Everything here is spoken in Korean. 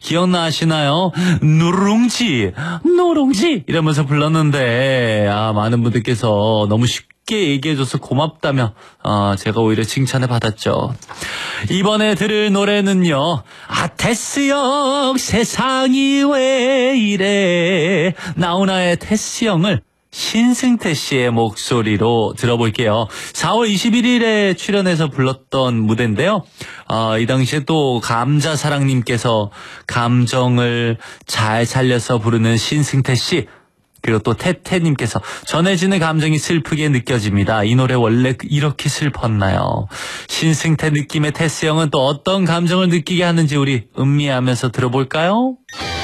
기억나시나요? 누룽지 누룽지 이러면서 불렀는데 많은 분들께서 너무 쉽게 얘기해줘서 고맙다며 제가 오히려 칭찬을 받았죠. 이번에 들을 노래는요, 테스 형 세상이 왜 이래, 나훈아의 테스 형을 신승태 씨의 목소리로 들어볼게요. 4월 21일에 출연해서 불렀던 무대인데요. 이 당시에 또 감자사랑님께서 감정을 잘 살려서 부르는 신승태 씨, 그리고 또 태태님께서 전해지는 감정이 슬프게 느껴집니다. 이 노래 원래 이렇게 슬펐나요? 신승태 느낌의 테스 형은 또 어떤 감정을 느끼게 하는지 우리 음미하면서 들어볼까요?